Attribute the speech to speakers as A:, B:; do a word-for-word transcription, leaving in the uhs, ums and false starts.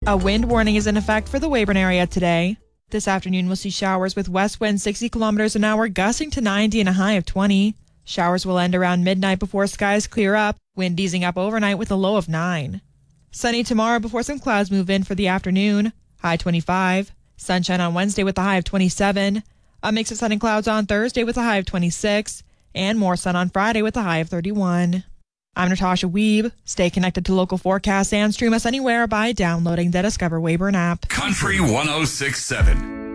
A: A wind warning is in effect for the Weyburn area today. This afternoon, we'll see showers with west winds sixty kilometers an hour, gusting to ninety and a high of twenty. Showers will end around midnight before skies clear up, wind easing up overnight with a low of nine. Sunny tomorrow before some clouds move in for the afternoon, high twenty-five. Sunshine on Wednesday with a high of twenty-seven. A mix of sun and clouds on Thursday with a high of twenty-six. And more sun on Friday with a high of thirty-one. I'm Natasha Weeb. Stay connected to local forecasts and stream us anywhere by downloading the Discover Weyburn app.
B: Country one oh six point seven.